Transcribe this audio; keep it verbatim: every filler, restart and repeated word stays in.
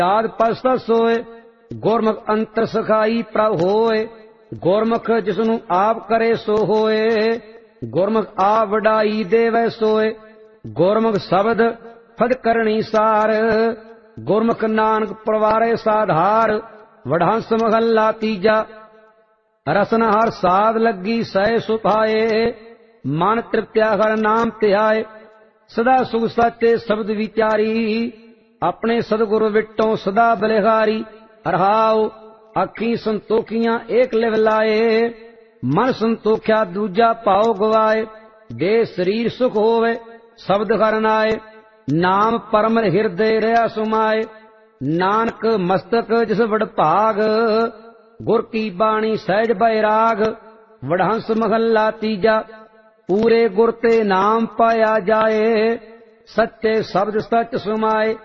याद पसता सोए गुरमुख अंतर सखाई प्रभ होए। गुरमुख जिसनू आप करे सो होए। गुरमुख आप वडाई देवै सोए। गुरमुख शब्द फद करनी सार। गुरमुख नानक परवारे साधार। वडहंस महला तीजा रसन हर साध लगी सह सुभाए। मन तृप्त्या हर नाम ध्याए। सदा सुख साचे शब्द विचारी। अपने सदगुरु विटों सदा बलिहारी। रहाओ अखी संतोखियां एक लिव लाए। मन संतोख्या दूजा भाव गवाए। दे शरीर सुख होवे शब्द हर नाए। नाम परम हिरदय रहा सुमाए। नानक मस्तक जिस वड भाग। गुर की बाणी सहज बैराग। वडहंस महला तीजा पूरे गुर ते नाम पाया जाए। सच्चे शब्द सच सुमाए।